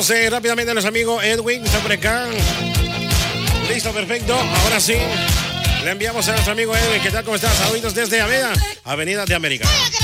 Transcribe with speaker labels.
Speaker 1: Saludamos rápidamente a nuestro amigo Edwin, está por acá. Listo, perfecto. Ahora sí, le enviamos a nuestro amigo Edwin. ¿Qué tal? ¿Cómo estás? Saludos desde Avenida de América.